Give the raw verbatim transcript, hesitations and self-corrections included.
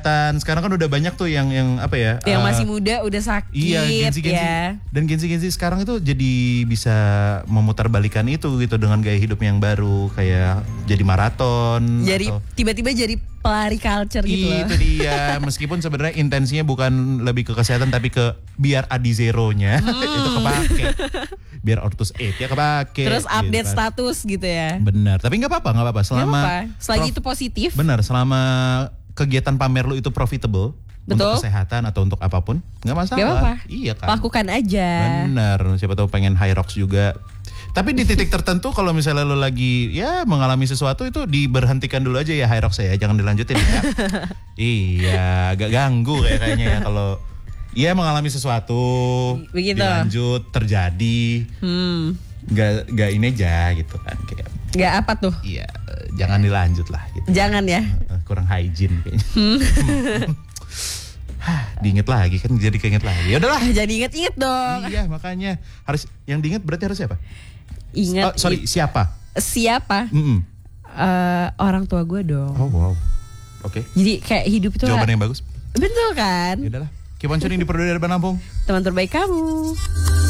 kesehatan. Sekarang kan udah banyak tuh yang yang apa ya? Yang uh, masih muda udah sakit. Iya, Gen-Z, Gen-Z. Ya. Dan Gen-Z-Gen-Z sekarang itu jadi bisa memutarbalikan itu gitu dengan gaya hidup yang baru, kayak jadi maraton. Jadi atau, tiba-tiba jadi pelari culture gitu loh. itu dia. Meskipun sebenarnya intensinya bukan lebih ke kesehatan tapi ke biar Adi Zero-nya hmm. itu kepake. Biar Ortus eight ya kepake. Terus update gitu kan. Status gitu ya. Benar, tapi nggak apa-apa, nggak apa-apa. Selama gak apa-apa. Selagi prof, itu positif. Benar, selama kegiatan pamer lu itu profitable. Betul. Untuk kesehatan atau untuk apapun, nggak masalah. Gak apa-apa. Iya kan. Lakukan aja. Benar, siapa tahu pengen high rocks juga. Tapi di titik tertentu kalau misalnya lu lagi ya mengalami sesuatu itu diberhentikan dulu aja ya high rocks ya, jangan dilanjutin ya. Iya, agak ganggu kayak kayaknya ya kalau iya mengalami sesuatu, begitu. Dilanjut terjadi, hmm. gak, gak ini aja gitu kan kayak. Gak apa tuh? Iya, jangan dilanjut lah gitu. Jangan ya. Kurang hygiene kayaknya. Hmm. Diinget lagi kan jadi keinget lagi. Ya udahlah. Jadi inget-inget dong. Iya makanya harus yang diinget berarti harus siapa? Ingat. Oh, sorry siapa? Siapa? Mm -mm. Uh, orang tua gue dong. Oh wow. Oke. Okay. Jadi kayak hidup itu. Jawaban yang bagus. Betul kan? Ya udahlah. Keep on tuning di Perdu dari Lampung. Teman terbaik kamu.